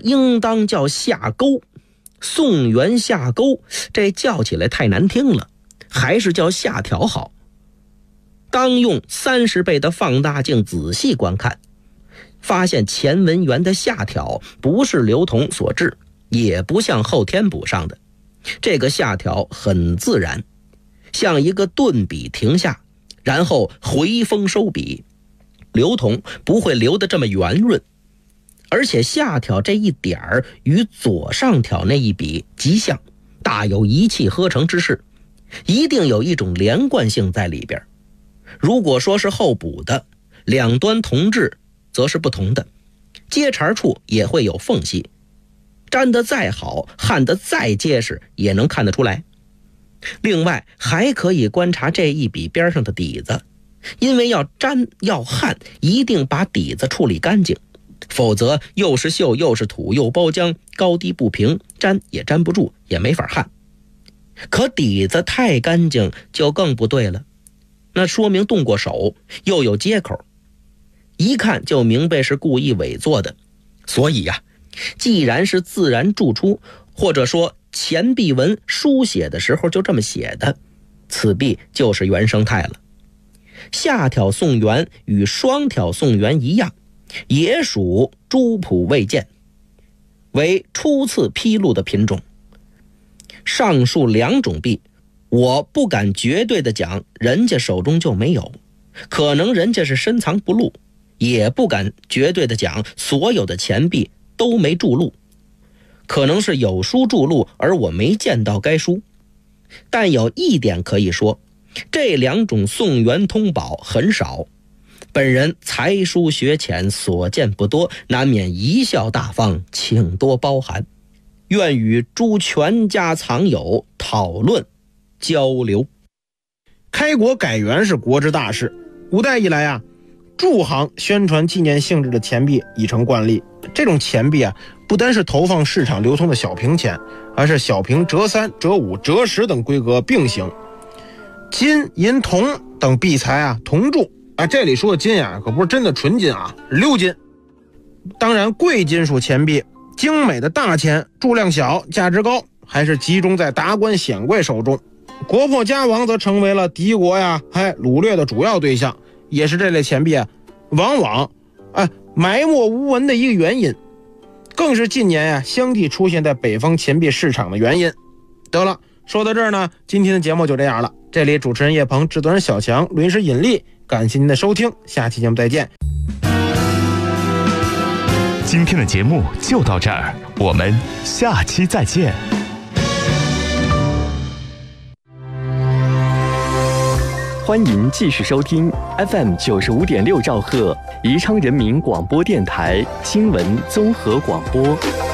应当叫下钩。宋元下钩，这叫起来太难听了，还是叫下条好。当用30倍的放大镜仔细观看，发现前文员的下条不是刘同所制，也不像后天补上的。这个下条很自然，像一个顿笔停下，然后回锋收笔。刘同不会留得这么圆润，而且下条这一点儿与左上条那一笔极像，大有一气呵成之势，一定有一种连贯性在里边。如果说是后补的，两端同质则是不同的，接茬处也会有缝隙，粘得再好，焊得再结实，也能看得出来。另外还可以观察这一笔边上的底子，因为要粘要焊，一定把底子处理干净，否则又是锈又是土又包浆，高低不平，粘也粘不住，也没法焊。可底子太干净就更不对了，那说明动过手，又有接口，一看就明白是故意伪作的。所以呀，既然是自然注出，或者说前壁文书写的时候就这么写的，此壁就是原生态了。下挑宋元与双挑宋元一样，也属朱朴未见，为初次披露的品种。上述两种币，我不敢绝对的讲人家手中就没有，可能人家是深藏不露，也不敢绝对的讲所有的钱币都没注录，可能是有书注录，而我没见到该书。但有一点可以说，这两种宋元通宝很少，本人才疏学浅，所见不多，难免贻笑大方，请多包涵。愿与诸全家藏友讨论交流。 开国改元是国之大事，古代以来啊，铸行宣传纪念性质的钱币已成惯例。这种钱币啊，不单是投放市场流通的小平钱，而是小平折3、折5、折10等规格并行。金、银、铜等币材啊同铸啊，这里说的金啊，可不是真的纯金啊，是鎏金。当然，贵金属钱币、精美的大钱，数量小，价值高，还是集中在达官显贵手中。国破家亡则成为了敌国呀掳掠的主要对象，也是这类钱币啊往往埋没无闻的一个原因，更是近年呀相继出现在北方钱币市场的原因。得了，说到这儿呢，今天的节目就这样了。这里主持人叶鹏，制作人小强，录音师尹力，感谢您的收听，下期节目再见。 今天的节目就到这儿，我们下期再见。 欢迎继续收听 FM 95.6兆赫宜昌人民广播电台新闻综合广播。